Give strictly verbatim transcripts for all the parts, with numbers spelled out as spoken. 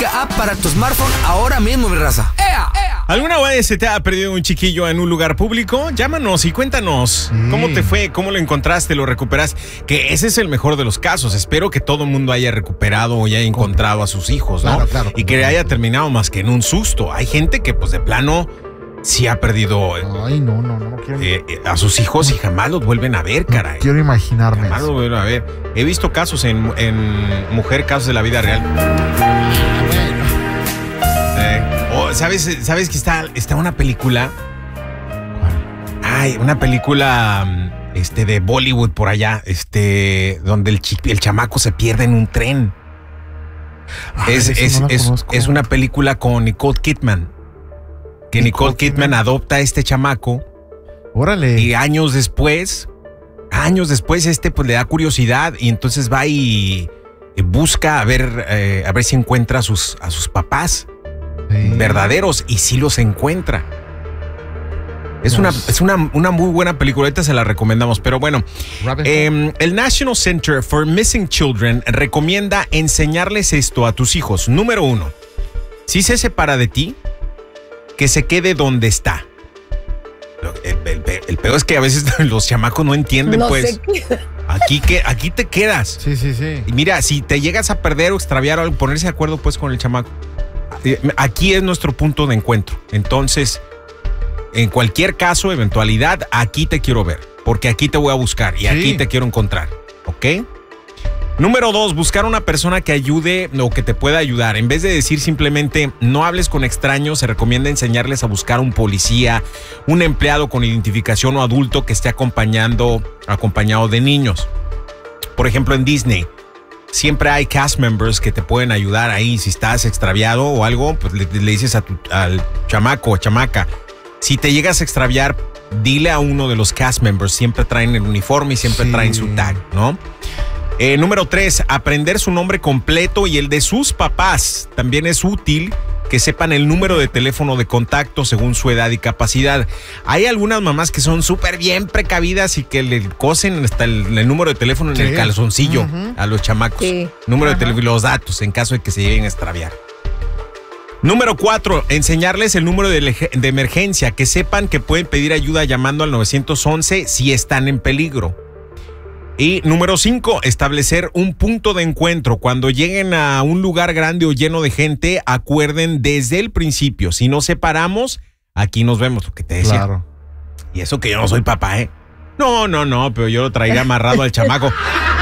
App para tu smartphone ahora mismo, mi raza. ¡Ea! ¡Ea! ¿Alguna vez se te ha perdido un chiquillo en un lugar público? Llámanos y cuéntanos Mm. cómo te fue, cómo lo encontraste, lo recuperaste. Que ese es el mejor de los casos. Espero que todo el mundo haya recuperado o haya encontrado a sus hijos, ¿no? Claro, claro. Y que haya terminado más que en un susto. Hay gente que, pues, de plano, sí ha perdido eh, Ay, no, no, no. no quiero, eh, a sus hijos y jamás los vuelven a ver, caray. quiero imaginarme Jamás los eso. vuelven a ver. He visto casos en, en Mujer, casos de la vida real. Eh, oh, ¿sabes, ¿Sabes que está, está una película? Ay, una película este, de Bollywood por allá, este, donde el, chi- el chamaco se pierde en un tren. Ay, es, esa es, no la es, conozco. es una película con Nicole Kidman. Que Nicole, Nicole Kidman, Kidman. adopta a este chamaco Órale. y años después, años después este pues le da curiosidad y entonces va y eh, busca a ver, eh, a ver si encuentra a sus, a sus papás Sí. verdaderos y sí los encuentra. Es, Dios. una, es una, una muy buena película, ahorita se la recomendamos, pero bueno. Rabbit Hole. Eh, el National Center for Missing Children recomienda enseñarles esto a tus hijos. Número uno, si se separa de ti, que se quede donde está. Lo- El, el, el peor es que a veces los chamacos no entienden, No pues. sé qué. Aquí, que, aquí te quedas. Sí, sí, sí. Y mira, si te llegas a perder o extraviar o algo, ponerse de acuerdo pues con el chamaco. Eh, Aquí es nuestro punto de encuentro. Entonces, en cualquier caso, eventualidad, aquí te quiero ver. Porque aquí te voy a buscar y Sí. aquí te quiero encontrar. ¿Ok? Número dos, buscar una persona que ayude o que te pueda ayudar. En vez de decir simplemente no hables con extraños, se recomienda enseñarles a buscar un policía, un empleado con identificación o adulto que esté acompañando, acompañado de niños. Por ejemplo, en Disney, siempre hay cast members que te pueden ayudar ahí. Si estás extraviado o algo, pues le, le dices a tu, al chamaco o chamaca, si te llegas a extraviar, dile a uno de los cast members. Siempre traen el uniforme y siempre Sí. traen su tag, ¿no? Eh, número tres, aprender su nombre completo y el de sus papás. También es útil que sepan el número de teléfono de contacto según su edad y capacidad. Hay algunas mamás que son súper bien precavidas y que le cosen hasta el, el número de teléfono en Sí. el calzoncillo Ujú. a los chamacos. Sí. Número de Ajá. teléfono y los datos en caso de que se lleguen a extraviar. Número cuatro, enseñarles el número de, lege- de emergencia, que sepan que pueden pedir ayuda llamando al nueve once si están en peligro. Y número cinco, establecer un punto de encuentro. Cuando lleguen a un lugar grande o lleno de gente, acuerden desde el principio. Si nos separamos, aquí nos vemos, lo que te decía. Claro. Y eso que yo no soy papá, ¿eh? No, no, no, pero yo lo traería amarrado al chamaco.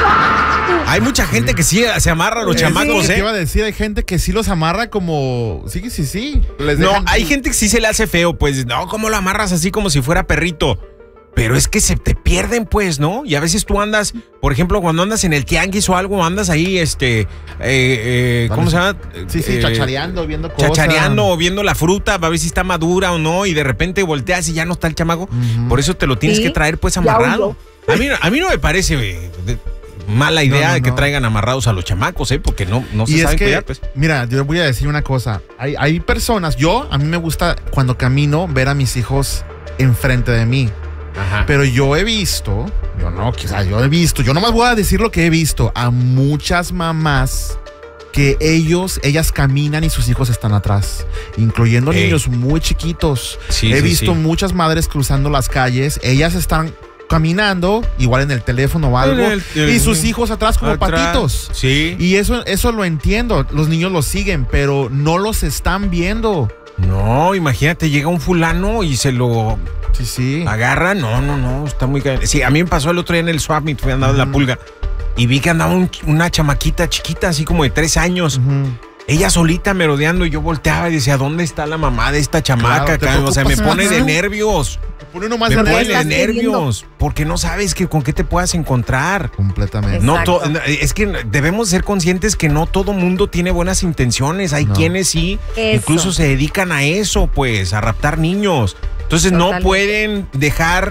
Hay mucha gente que sí se amarra a los Es lo chamacos, que te ¿eh? iba a decir, hay gente que sí los amarra como... Sí, sí, sí. Les No, dejan- hay gente que sí se le hace feo, pues, no, ¿cómo lo amarras así como si fuera perrito? Pero es que se te pierden, pues, ¿no? Y a veces tú andas, por ejemplo, cuando andas en el tianguis o algo, andas ahí, este, eh, eh, ¿cómo se llama? Sí, sí, Eh, chachareando, viendo cosas. Chachareando o viendo la fruta, a ver si está madura o no, y de repente volteas y ya no está el chamaco. Ujú. Por eso te lo tienes Sí, que traer, pues, ya amarrado. huyó. A mí, a mí no me parece eh, de- mala idea No, no, de que no. traigan amarrados a los chamacos, ¿eh? Porque no, no se Y es saben que, cuidar, pues. mira, yo voy a decir una cosa. Hay, hay personas, yo, a mí me gusta cuando camino ver a mis hijos enfrente de mí. Ajá. Pero yo he visto, yo no, quizás yo he visto, yo nomás voy a decir lo que he visto, a muchas mamás que ellos, ellas caminan y sus hijos están atrás, incluyendo Ey. niños muy chiquitos. Sí, he sí, visto sí. muchas madres cruzando las calles, ellas están caminando, igual en el teléfono o algo, En el- el- y sus hijos atrás como Atrás. patitos. Sí. Y eso, eso lo entiendo, los niños los siguen, pero no los están viendo. No, imagínate, llega un fulano y se lo Sí, sí. agarra. No, no, no, está muy cañón. Sí, a mí me pasó el otro día en el Swap Meet, fui andando en la pulga y vi que andaba un- una chamaquita chiquita, así como de tres años. Ujú. Ella solita merodeando y yo volteaba y decía, ¿dónde está la mamá de esta chamaca? Claro, te acá? O sea, me preocupas. pone de Ajá. nervios. Me pone uno más Me de pone nervios. de estás queriendo. nervios. Porque no sabes que, con qué te puedas encontrar. Completamente. No Exacto. to- es que debemos ser conscientes que no todo mundo tiene buenas intenciones. Hay No. quienes sí, Eso. incluso se dedican a eso, pues, a raptar niños. Entonces no Totalmente. pueden dejar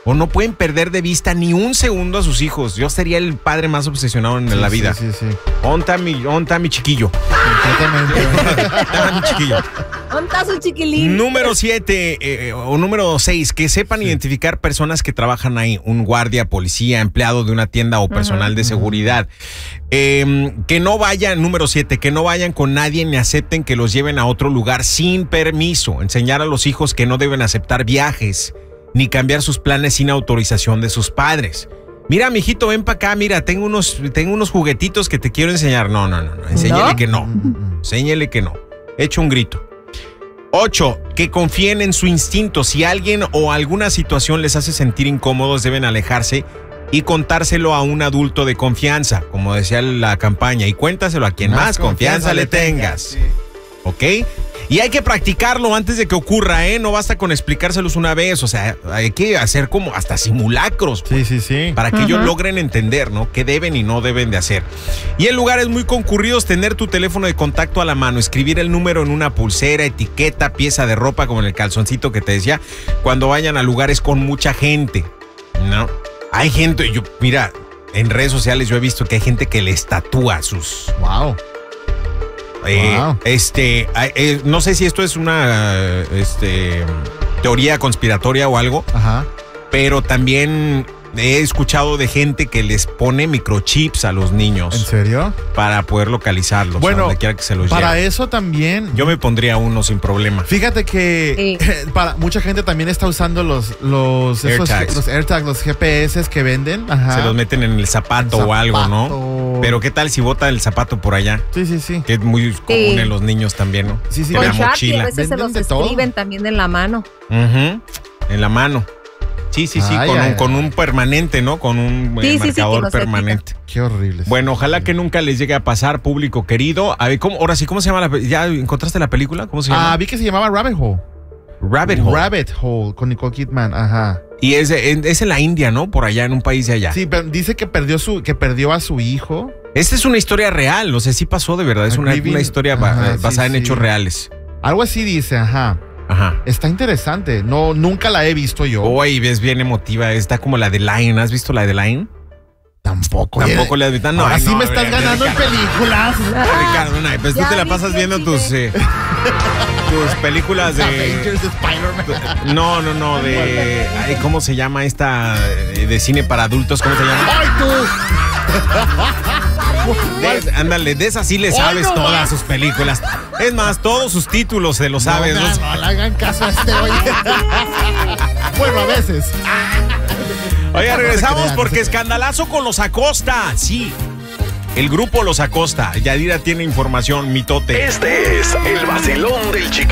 o no pueden perder de vista ni un segundo a sus hijos. Yo sería el padre más obsesionado en Sí, la sí, vida. Sí, sí, Onta mi, onta mi chiquillo. Completamente. Onta mi chiquillo. ¿Dónde está su chiquilín? Número siete eh, o número seis, que sepan Sí. identificar personas que trabajan ahí, un guardia, policía, empleado de una tienda o personal uh-huh. de seguridad. Eh, que no vayan, número siete, que no vayan con nadie ni acepten que los lleven a otro lugar sin permiso. Enseñar a los hijos que no deben aceptar viajes ni cambiar sus planes sin autorización de sus padres. Mira, mijito, ven para acá, mira, tengo unos, tengo unos juguetitos que te quiero enseñar. No, no, no, no. Enséñale ¿No? que no. Enséñale que no. Echa un grito. Ocho, que confíen en su instinto. Si alguien o alguna situación les hace sentir incómodos, deben alejarse y contárselo a un adulto de confianza, como decía la campaña, y cuéntaselo a quien más, más confianza, confianza le tengas. tengas. ¿Ok? Y hay que practicarlo antes de que ocurra, ¿eh? No basta con explicárselos una vez, o sea, hay que hacer como hasta simulacros. Sí, sí, sí. Para que uh-huh. ellos logren entender, ¿no? Qué deben y no deben de hacer. Y en lugares muy concurridos, tener tu teléfono de contacto a la mano, escribir el número en una pulsera, etiqueta, pieza de ropa, como en el calzoncito que te decía, cuando vayan a lugares con mucha gente, ¿no? Hay gente, yo, mira, en redes sociales yo he visto que hay gente que les tatúa sus... Wow. Eh, wow. Este, eh, no sé si esto es una este, teoría conspiratoria o algo, Ajá. pero también he escuchado de gente que les pone microchips a los niños. ¿En serio? Para poder localizarlos. Bueno, donde quiera que se los para lleven. eso también. Yo me pondría uno sin problema. Fíjate que sí. para mucha gente también está usando los los AirTags, esos, los, AirTags, los G P S que venden. Ajá. Se los meten en el zapato, el zapato o algo, ¿no? Pero qué tal si bota el zapato por allá. Sí, sí, sí. Que es muy común sí. en los niños también, ¿no? Sí, sí. Con la Sharpie, mochila. A veces se los escriben todo? También en la mano. Uh-huh. En la mano. Sí, sí, sí, ay, con, ay, un, con un permanente, ¿no? Con un sí, eh, marcador sí, sí, permanente. Qué horrible. Bueno, ojalá que nunca les llegue a pasar, público querido. A ver, ¿cómo, ahora sí, ¿cómo se llama la ¿Ya encontraste la película? ¿Cómo se llama? Ah, vi que se llamaba Rabbit Hole. Rabbit Hole. Rabbit Hole, con Nicole Kidman, ajá. Y es, es en la India, ¿no? Por allá, en un país de allá. Sí, pero dice que perdió, su, que perdió a su hijo. Esta es una historia real, o sea, sí pasó de verdad. Es una, una historia ajá, basada sí, en sí. hechos reales. Algo así dice, ajá. Ajá. Está interesante. No, nunca la he visto yo. Uy, ves bien emotiva. Está como la de Lion. ¿Has visto la de Lion? Tampoco. Tampoco la de Lion. No, ahora sí no, me estás Ricardo, ganando Ricardo. en películas. Ricardo, no, pues tú te la pasas viendo tus eh, tus películas de Avengers, de Spider-Man. No, no, no, de ay, ¿cómo se llama esta de cine para adultos? ¿Cómo se llama? ¡Ay, tú! De, ándale, de esas sí le sabes no, todas más. sus películas. Es más, todos sus títulos se los sabes. No, ¿no? no, no le hagan caso a este hoy. Bueno, a veces. Oiga, regresamos crean, porque no escandalazo con los Acosta. Sí, el grupo Los Acosta. Yadira tiene información, mitote. Este es el vacilón del chiquillo.